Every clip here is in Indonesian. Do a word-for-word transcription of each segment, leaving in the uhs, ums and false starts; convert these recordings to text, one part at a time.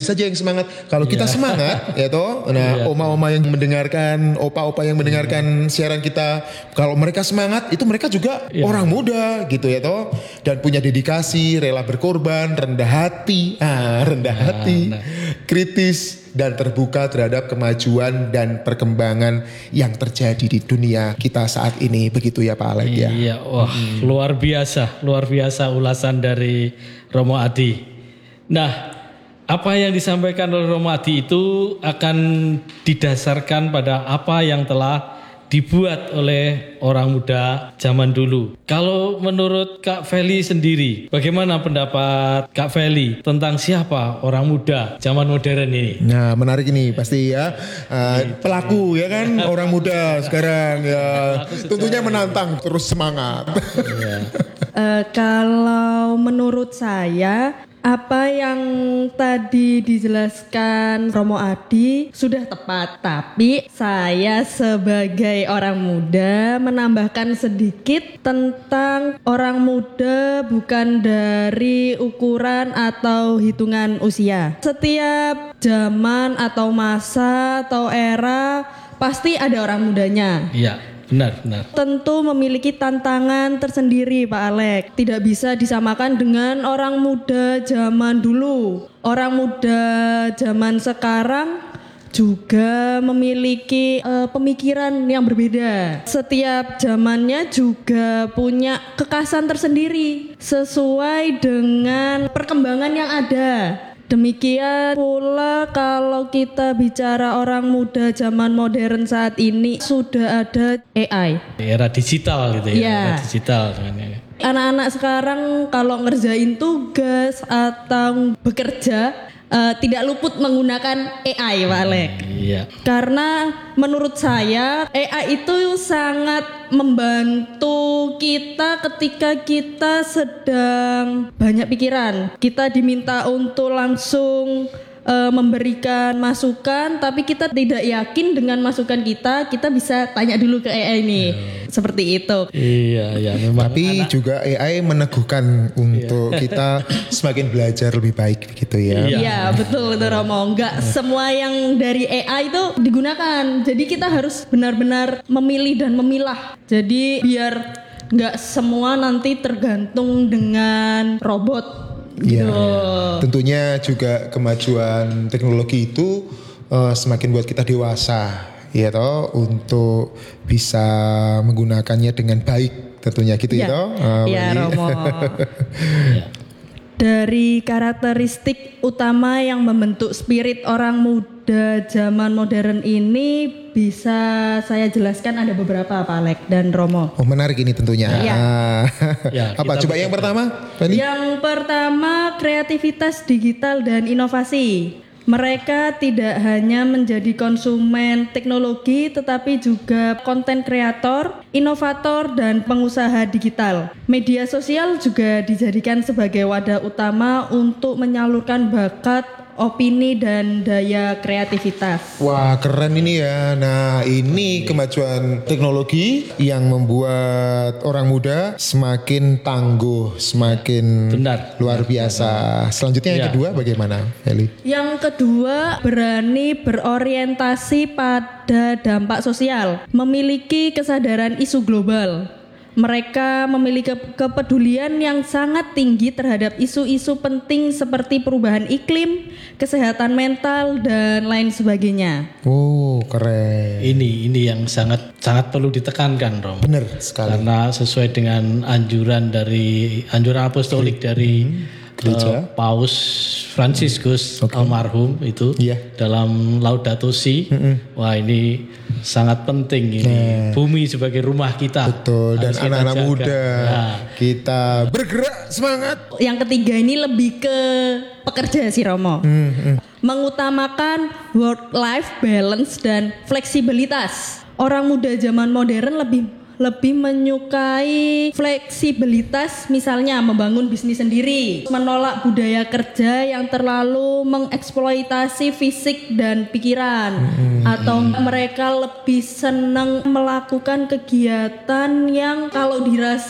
saja yang semangat. Kalau kita Iya. semangat, ya toh. Nah, Iya. oma-oma yang mendengarkan, opa-opa yang mendengarkan siaran kita, kalau mereka semangat, itu mereka juga Iya. orang muda, gitu ya toh. Dan punya dedikasi, rela berkorban, rendah hati, ah, rendah hati, nah. kritis dan terbuka terhadap kemajuan dan perkembangan yang terjadi di dunia kita saat ini. Begitu ya Pak Alek ya. Iya, wah luar biasa, luar biasa ulasan dari Romo Adi. Nah, apa yang disampaikan oleh Romo Adi itu akan didasarkan pada apa yang telah dibuat oleh orang muda zaman dulu. Kalau menurut Kak Feli sendiri, bagaimana pendapat Kak Feli tentang siapa orang muda zaman modern ini? Nah, menarik ini pasti ya. Uh, pelaku ya kan orang muda sekarang ya. Tentunya menantang, terus semangat. Uh, kalau menurut saya, apa yang tadi dijelaskan Romo Adi sudah tepat, tapi saya sebagai orang muda menambahkan sedikit tentang orang muda bukan dari ukuran atau hitungan usia. Setiap zaman atau masa atau era pasti ada orang mudanya. Iya. Benar, benar. Tentu memiliki tantangan tersendiri Pak Alek. Tidak bisa disamakan dengan orang muda zaman dulu. Orang muda zaman sekarang juga memiliki uh, pemikiran yang berbeda. Setiap zamannya juga punya kekhasan tersendiri sesuai dengan perkembangan yang ada. Demikian pula kalau kita bicara orang muda zaman modern saat ini sudah ada A I. Era digital gitu ya, Ya. era digital. Anak-anak sekarang kalau ngerjain tugas atau bekerja uh, tidak luput menggunakan A I Pak Alek. Iya. Karena menurut saya A I itu sangat membantu kita ketika kita sedang banyak pikiran. Kita diminta untuk langsung uh, memberikan masukan, tapi kita tidak yakin dengan masukan kita, kita bisa tanya dulu ke A I ini. Yeah. Seperti itu. Iya, ya memang. Tapi anak, juga A I meneguhkan untuk kita semakin belajar lebih baik gitu ya. Iya, ya, betul itu Romo. Enggak semua yang dari A I itu digunakan. Jadi kita harus benar-benar memilih dan memilah. Jadi biar enggak semua nanti tergantung dengan robot. Iya. Gitu. Tentunya juga kemajuan teknologi itu uh, semakin buat kita dewasa. Ya toh, untuk bisa menggunakannya dengan baik tentunya gitu ya, ya toh. Iya Romo. Dari karakteristik utama yang membentuk spirit orang muda zaman modern ini bisa saya jelaskan ada beberapa Pak Alek dan Romo. Oh menarik ini tentunya. Ya. Ah. Ya, apa coba yang pertama? Feli? Yang pertama kreativitas digital dan inovasi. Mereka tidak hanya menjadi konsumen teknologi tetapi juga konten kreator, inovator, dan pengusaha digital. Media sosial juga dijadikan sebagai wadah utama untuk menyalurkan bakat, opini, dan daya kreativitas. Wah keren ini ya. Nah ini kemajuan teknologi yang membuat orang muda semakin tangguh, semakin Benar. luar biasa. Selanjutnya yang Ya. kedua bagaimana, Feli? Yang kedua, berani berorientasi pada dampak sosial, memiliki kesadaran isu global. Mereka memiliki kepedulian yang sangat tinggi terhadap isu-isu penting seperti perubahan iklim, kesehatan mental, dan lain sebagainya. Oh keren. Ini ini yang sangat sangat perlu ditekankan, Rom. Bener sekali. Karena sesuai dengan anjuran dari anjuran apostolik dari Gereja. uh, Paus Fransiskus Okay. almarhum itu Iya. dalam Laudato Si. Wah ini sangat penting ini. Nah. Bumi sebagai rumah kita. Betul, dan Harus kita anak-anak jaga. muda Ya. kita bergerak semangat. Yang ketiga ini lebih ke pekerja sih Romo. Hmm, hmm. Mengutamakan work-life balance dan fleksibilitas. Orang muda zaman modern lebih lebih menyukai fleksibilitas, misalnya membangun bisnis sendiri, menolak budaya kerja yang terlalu mengeksploitasi fisik dan pikiran, hmm. atau mereka lebih senang melakukan kegiatan yang kalau dirasa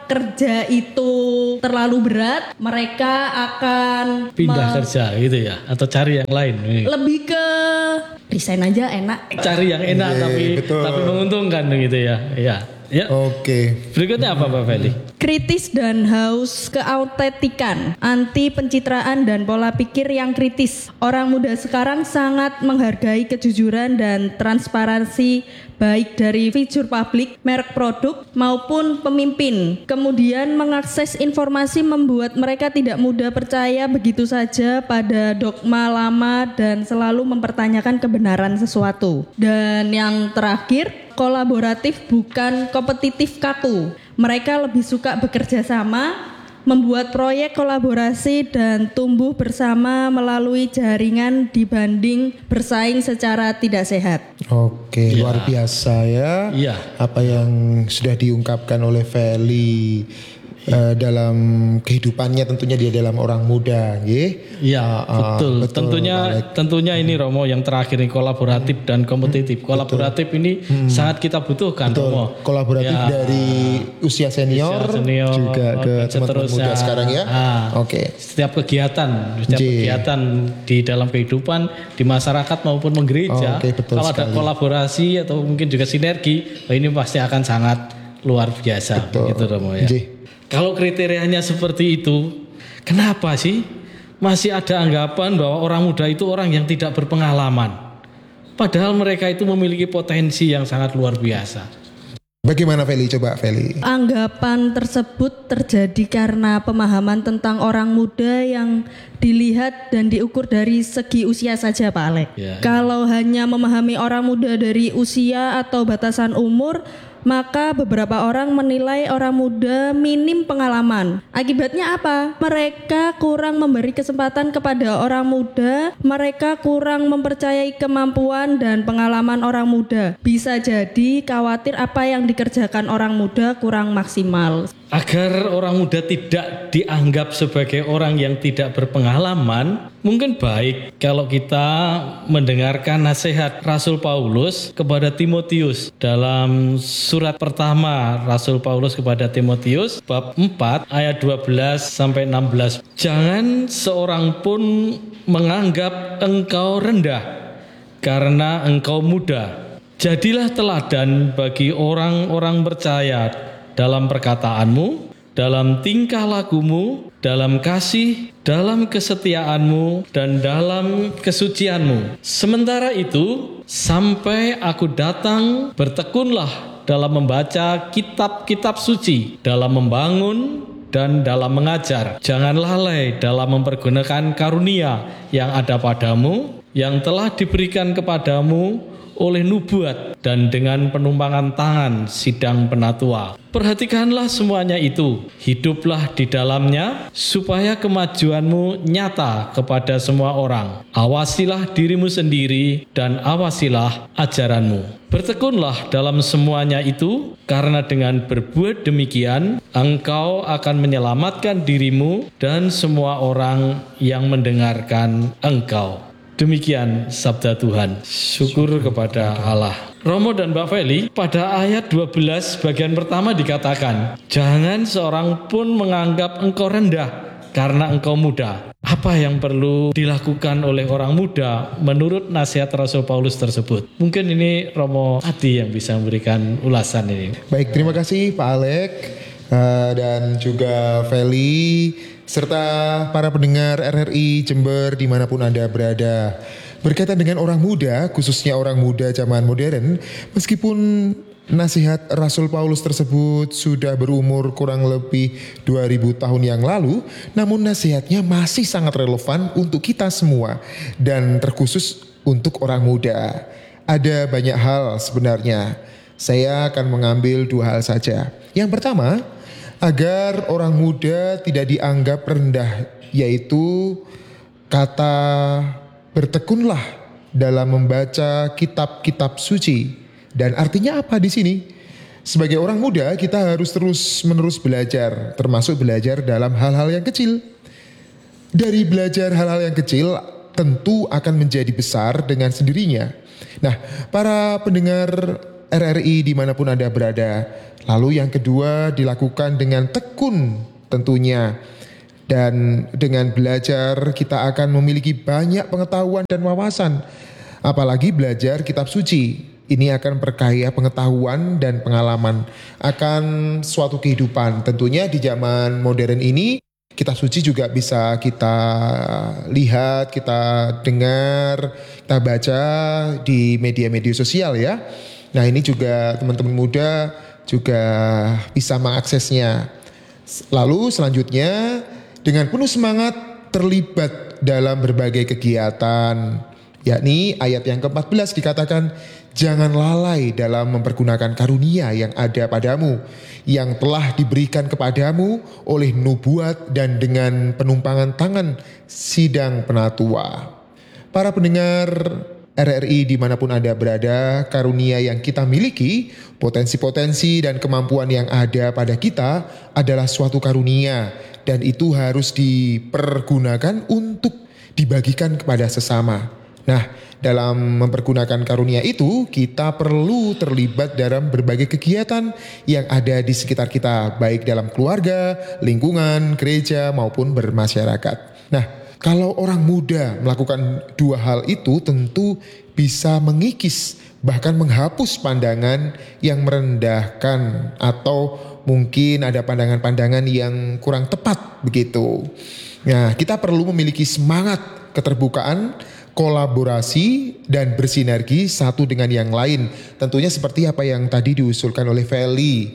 kerja itu terlalu berat, mereka akan Pindah me- kerja gitu ya, atau cari yang lain. lebih ke resign aja enak. Cari yang enak Iya, tapi betul. tapi menguntungkan gitu ya. Ya. Ya. Oke. Berikutnya apa Pak Feli? Kritis dan haus keautentikan, anti pencitraan dan pola pikir yang kritis. Orang muda sekarang sangat menghargai kejujuran dan transparansi baik dari figur publik, merek produk maupun pemimpin. Kemudian mengakses informasi membuat mereka tidak mudah percaya begitu saja pada dogma lama dan selalu mempertanyakan kebenaran sesuatu. Dan yang terakhir, kolaboratif bukan kompetitif kaku. Mereka lebih suka bekerja sama, membuat proyek kolaborasi dan tumbuh bersama melalui jaringan dibanding bersaing secara tidak sehat. Oke, Ya. luar biasa ya. Iya. Apa yang sudah diungkapkan oleh Feli eh, dalam kehidupannya, tentunya dia dalam orang muda, nggih. Iya, Ah, ah, betul. betul, Tentunya Pak Alek. tentunya ini Romo yang terakhir ini kolaboratif dan kompetitif. Kolaboratif ini sangat kita butuhkan Betul. Romo. Kolaboratif Ya. dari usia senior, Usia senior, juga ke dan teman-teman seterusnya. muda sekarang ya. Ah. Oke. Setiap kegiatan, setiap Ji. kegiatan di dalam kehidupan di masyarakat maupun menggereja, Oke, betul kalau ada sekali. kolaborasi atau mungkin juga sinergi, wah ini pasti akan sangat luar biasa. Betul. Gitu Romo ya. Ji. Kalau kriterianya seperti itu, kenapa sih masih ada anggapan bahwa orang muda itu orang yang tidak berpengalaman? Padahal mereka itu memiliki potensi yang sangat luar biasa. Bagaimana Feli? Coba Feli. Anggapan tersebut terjadi karena pemahaman tentang orang muda yang dilihat dan diukur dari segi usia saja Pak Alek. Ya. Kalau hanya memahami orang muda dari usia atau batasan umur, maka beberapa orang menilai orang muda minim pengalaman. Akibatnya apa? Mereka kurang memberi kesempatan kepada orang muda, mereka kurang mempercayai kemampuan dan pengalaman orang muda. Bisa jadi khawatir apa yang dikerjakan orang muda kurang maksimal. Agar orang muda tidak dianggap sebagai orang yang tidak berpengalaman, mungkin baik kalau kita mendengarkan nasihat Rasul Paulus kepada Timotius dalam surat pertama Rasul Paulus kepada Timotius bab empat ayat dua belas sampai enam belas. Jangan seorang pun menganggap engkau rendah karena engkau muda. Jadilah teladan bagi orang-orang percaya dalam perkataanmu, dalam tingkah lakumu, dalam kasih, dalam kesetiaanmu, dan dalam kesucianmu. Sementara itu, sampai aku datang, bertekunlah dalam membaca kitab-kitab suci, dalam membangun, dan dalam mengajar. Jangan lalai dalam mempergunakan karunia yang ada padamu, yang telah diberikan kepadamu oleh nubuat dan dengan penumpangan tangan sidang penatua. Perhatikanlah semuanya itu, hiduplah di dalamnya supaya kemajuanmu nyata kepada semua orang. Awasilah dirimu sendiri dan awasilah ajaranmu. Bertekunlah dalam semuanya itu, karena dengan berbuat demikian engkau akan menyelamatkan dirimu dan semua orang yang mendengarkan engkau. Demikian sabda Tuhan. Syukur kepada Allah. Romo dan Mbak Feli, pada ayat dua belas bagian pertama dikatakan, jangan seorang pun menganggap engkau rendah karena engkau muda. Apa yang perlu dilakukan oleh orang muda menurut nasihat Rasul Paulus tersebut? Mungkin ini Romo Adi yang bisa memberikan ulasan ini. Baik, terima kasih Pak Alek uh, dan juga Feli serta para pendengar R R I Jember dimanapun Anda berada. Berkaitan dengan orang muda, khususnya orang muda zaman modern, meskipun nasihat Rasul Paulus tersebut sudah berumur kurang lebih dua ribu tahun yang lalu, namun nasihatnya masih sangat relevan untuk kita semua dan terkhusus untuk orang muda. Ada banyak hal sebenarnya. Saya akan mengambil dua hal saja. Yang pertama, agar orang muda tidak dianggap rendah, yaitu kata bertekunlah dalam membaca kitab-kitab suci. Dan artinya apa di sini? Sebagai orang muda kita harus terus-menerus belajar, termasuk belajar dalam hal-hal yang kecil. Dari belajar hal-hal yang kecil tentu akan menjadi besar dengan sendirinya. Nah, para pendengar R R I dimanapun Anda berada. Lalu yang kedua, dilakukan dengan tekun tentunya. Dan dengan belajar kita akan memiliki banyak pengetahuan dan wawasan. Apalagi belajar kitab suci. Ini akan berkaya pengetahuan dan pengalaman akan suatu kehidupan. Tentunya di zaman modern ini kitab suci juga bisa kita lihat, kita dengar, kita baca di media-media sosial ya. Nah ini juga teman-teman muda juga bisa mengaksesnya. Lalu selanjutnya dengan penuh semangat terlibat dalam berbagai kegiatan. Yakni ayat yang keempat belas dikatakan, jangan lalai dalam mempergunakan karunia yang ada padamu, yang telah diberikan kepadamu oleh nubuat dan dengan penumpangan tangan sidang penatua. Para pendengar R R I dimanapun Anda berada, karunia yang kita miliki, potensi-potensi dan kemampuan yang ada pada kita adalah suatu karunia. Dan itu harus dipergunakan untuk dibagikan kepada sesama. Nah, dalam mempergunakan karunia itu, kita perlu terlibat dalam berbagai kegiatan yang ada di sekitar kita, baik dalam keluarga, lingkungan, gereja, maupun bermasyarakat. Nah, kalau orang muda melakukan dua hal itu tentu bisa mengikis, bahkan menghapus pandangan yang merendahkan atau mungkin ada pandangan-pandangan yang kurang tepat begitu. Nah, kita perlu memiliki semangat keterbukaan, kolaborasi dan bersinergi satu dengan yang lain. Tentunya seperti apa yang tadi diusulkan oleh Feli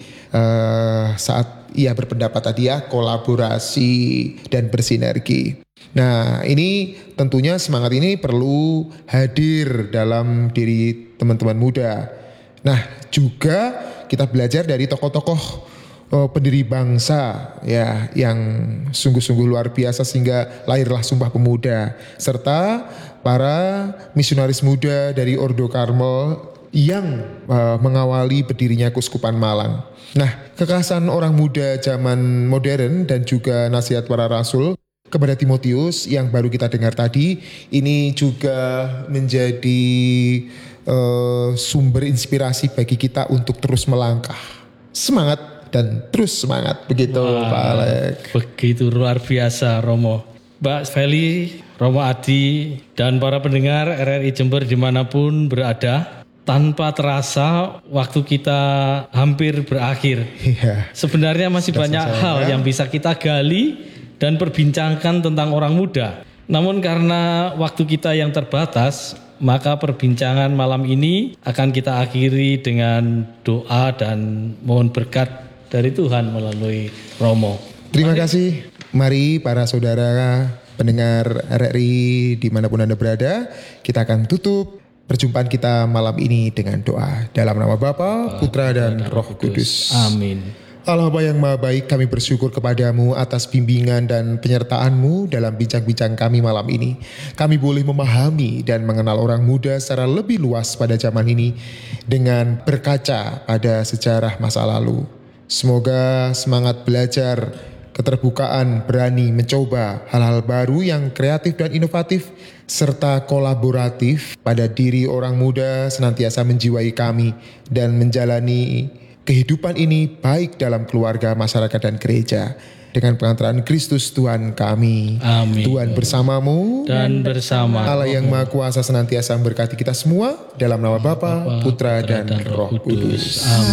uh, saat ia berpendapat tadi ya, kolaborasi dan bersinergi. Nah ini tentunya semangat ini perlu hadir dalam diri teman-teman muda. Nah juga kita belajar dari tokoh-tokoh oh, pendiri bangsa ya yang sungguh-sungguh luar biasa sehingga lahirlah Sumpah Pemuda, serta para misionaris muda dari Ordo Karmel yang uh, mengawali berdirinya Keuskupan Malang. Nah, kekerasan orang muda zaman modern dan juga nasihat para rasul kepada Timotius yang baru kita dengar tadi, ini juga menjadi uh, sumber inspirasi bagi kita untuk terus melangkah. Semangat dan terus semangat, begitu Wah, Pak Alek. Begitu luar biasa Romo. Mbak Feli, Romo Adi, dan para pendengar R R I Jember dimanapun berada, tanpa terasa waktu kita hampir berakhir. Iya. Sebenarnya masih Sudah banyak selesai, hal ya? yang bisa kita gali dan perbincangkan tentang orang muda. Namun karena waktu kita yang terbatas, maka perbincangan malam ini akan kita akhiri dengan doa dan mohon berkat dari Tuhan melalui Romo. Terima kasih. Mari para saudara pendengar R R I dimanapun Anda berada, kita akan tutup perjumpaan kita malam ini dengan doa. Dalam nama Bapa, Putra dan Roh Kudus. Amin. Allah Bapa yang Maha Baik, kami bersyukur kepadamu atas bimbingan dan penyertaan-Mu dalam bincang-bincang kami malam ini. Kami boleh memahami dan mengenal orang muda secara lebih luas pada zaman ini dengan berkaca pada sejarah masa lalu. Semoga semangat belajar, keterbukaan, berani mencoba hal-hal baru yang kreatif dan inovatif, serta kolaboratif pada diri orang muda senantiasa menjiwai kami dan menjalani kehidupan ini baik dalam keluarga, masyarakat, dan gereja. Dengan pengantaran Kristus Tuhan kami. Amin. Tuhan bersamamu Dan bersama Allah yang Maha Kuasa senantiasa memberkati kita semua dalam nama Bapa, Putra, dan Roh Kudus. Amin.